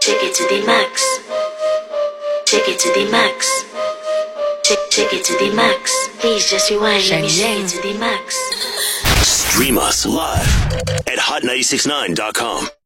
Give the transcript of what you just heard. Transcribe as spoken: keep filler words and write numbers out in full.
Take it to the max. Take it to the max. Take, take it to the max. Please just rewind. Let me take it to the max. Stream us live at hot nine six nine dot com.